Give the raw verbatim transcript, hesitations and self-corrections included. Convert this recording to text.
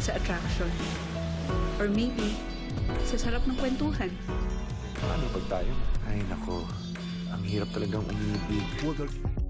sa attraction. Or maybe, sa sarap ng kwentuhan. Paano pag tayo? Ay, nako. Ang hirap talagang umibig. Huwag